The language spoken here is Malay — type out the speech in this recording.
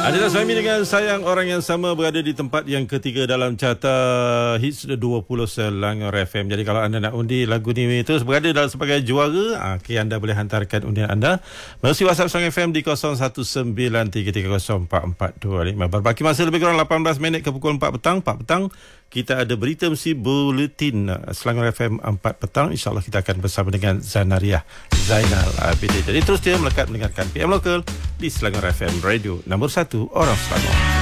Adilah Suhaimi dengan Sayang Orang Yang Sama berada di tempat yang ketiga dalam carta Hits 20 Selangor FM. Jadi kalau anda nak undi lagu ni terus berada dalam sebagai juara, anda boleh hantarkan undian anda melalui WhatsApp Selangor FM di 0193304425. Berbaki masa lebih kurang 18 minit ke pukul 4 petang. 4 petang kita ada berita mesti buletin Selangor FM 4 petang. InsyaAllah kita akan bersama dengan Zanariah Zainal Abidin. Jadi terus dia melekat mendengarkan PM Lokal di Selangor FM Radio nombor 1 Orang Selangor.